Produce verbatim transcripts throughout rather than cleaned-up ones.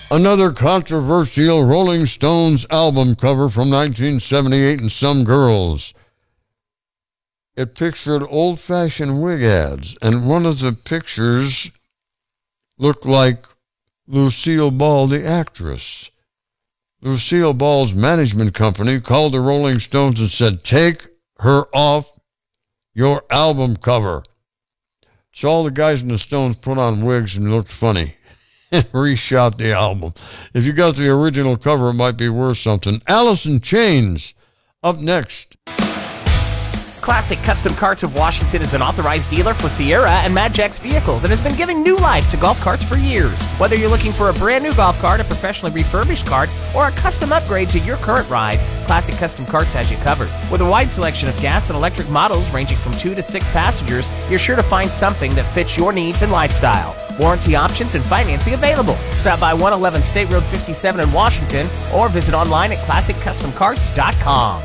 Another controversial Rolling Stones album cover from nineteen seventy-eight and Some Girls. It pictured old-fashioned wig ads, and one of the pictures looked like Lucille Ball, the actress. Lucille Ball's management company called the Rolling Stones and said, take her off your album cover. So all the guys in the Stones put on wigs and looked funny and reshot the album. If you got the original cover, it might be worth something. Alice in Chains, up next. Classic Custom Carts of Washington is an authorized dealer for Sierra and Madjax vehicles and has been giving new life to golf carts for years. Whether you're looking for a brand new golf cart, a professionally refurbished cart, or a custom upgrade to your current ride, Classic Custom Carts has you covered. With a wide selection of gas and electric models ranging from two to six passengers, you're sure to find something that fits your needs and lifestyle. Warranty options and financing available. Stop by one eleven State Road fifty-seven in Washington or visit online at classic custom carts dot com.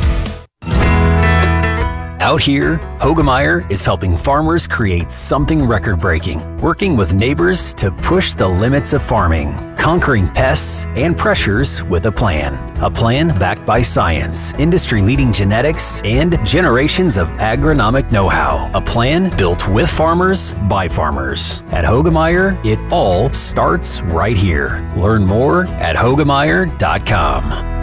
Out here, Hoegemeyer is helping farmers create something record-breaking, working with neighbors to push the limits of farming, conquering pests and pressures with a plan. A plan backed by science, industry-leading genetics, and generations of agronomic know-how. A plan built with farmers, by farmers. At Hoegemeyer, it all starts right here. Learn more at Hoegemeyer dot com.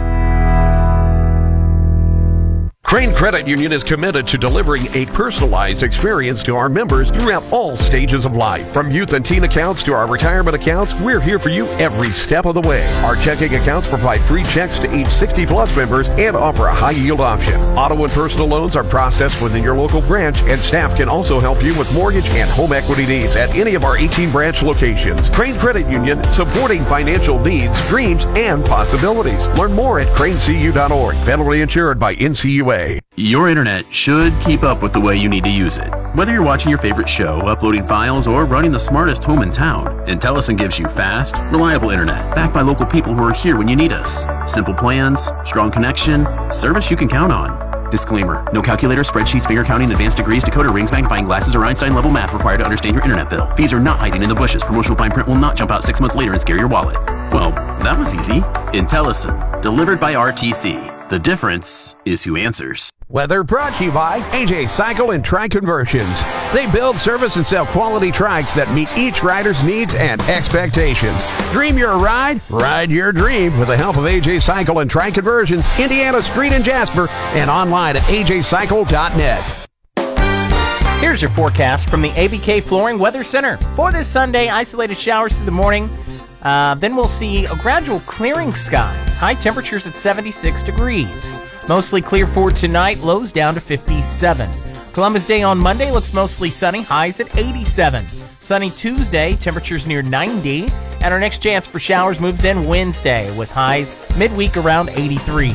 Crane Credit Union is committed to delivering a personalized experience to our members throughout all stages of life. From youth and teen accounts to our retirement accounts, we're here for you every step of the way. Our checking accounts provide free checks to age sixty plus members and offer a high yield option. Auto and personal loans are processed within your local branch, and staff can also help you with mortgage and home equity needs at any of our eighteen branch locations. Crane Credit Union, supporting financial needs, dreams, and possibilities. Learn more at crane c u dot org. Federally insured by N C U A. Your internet should keep up with the way you need to use it. Whether you're watching your favorite show, uploading files, or running the smartest home in town, Intellicent gives you fast, reliable internet backed by local people who are here when you need us. Simple plans, strong connection, service you can count on. Disclaimer: no calculator, spreadsheets, finger counting, advanced degrees, decoder rings, magnifying glasses, or Einstein-level math required to understand your internet bill. Fees are not hiding in the bushes. Promotional fine print will not jump out six months later and scare your wallet. Well, that was easy. Intellicent, delivered by R T C. The difference is who answers. Weather brought to you by A J Cycle and Trike Conversions. They build, service, and sell quality trikes that meet each rider's needs and expectations. Dream your ride, ride your dream with the help of A J Cycle and Trike Conversions, Indiana Street in Jasper, and online at a j cycle dot net. Here's your forecast from the A B K Flooring Weather Center. For this Sunday, isolated showers through the morning. Uh, then we'll see a gradual clearing skies. High temperatures at seventy-six degrees. Mostly clear for tonight, lows down to fifty-seven. Columbus Day on Monday looks mostly sunny, highs at eighty-seven. Sunny Tuesday, temperatures near ninety. And our next chance for showers moves in Wednesday with highs midweek around eighty-three.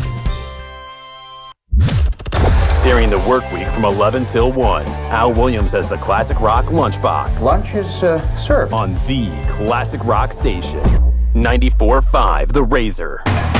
During the work week from eleven till one, Al Williams has the Classic Rock Lunchbox. Lunch is uh, served on the Classic Rock Station. ninety-four point five The Razor.